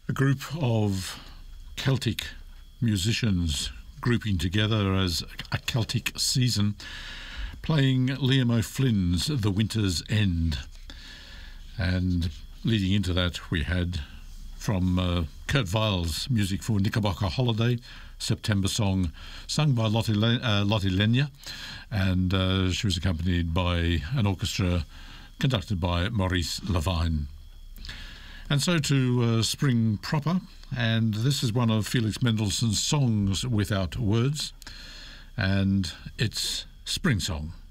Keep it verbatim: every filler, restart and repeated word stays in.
A group of Celtic musicians grouping together as a Celtic season, playing Liam O'Flynn's The Winter's End. And leading into that, we had from uh, Kurt Weill's music for Knickerbocker Holiday, September song, sung by Lottie, Le- uh, Lottie Lenya, and uh, she was accompanied by an orchestra conducted by Maurice Levine. And so to uh, spring proper, and this is one of Felix Mendelssohn's songs without words, and it's Spring Song.